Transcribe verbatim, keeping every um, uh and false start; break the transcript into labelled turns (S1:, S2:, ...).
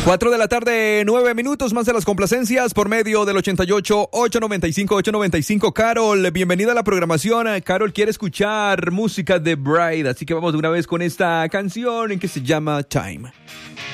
S1: Cuatro de la tarde, nueve minutos más de las complacencias por medio del ochenta y ocho, ochocientos noventa y cinco, ochocientos noventa y cinco. Carol, bienvenida a la programación. Carol quiere escuchar música de Bride, así que vamos de una vez con esta canción en que se llama Time.